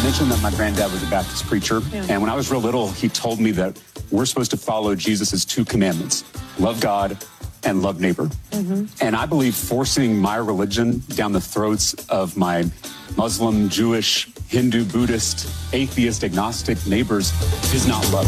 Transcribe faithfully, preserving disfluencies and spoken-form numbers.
mentioned that my granddad was a Baptist preacher, yeah. and when I was real little, he told me that we're supposed to follow Jesus' two commandments, love God and love neighbor. Mm-hmm. And I believe forcing my religion down the throats of my Muslim, Jewish, Hindu, Buddhist, atheist, agnostic neighbors is not love.